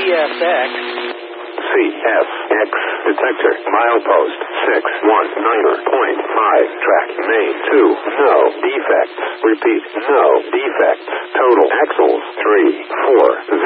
CSX. CSX detector, milepost 619.5, track main 2, no defects. Repeat, no defects. Total axles 340.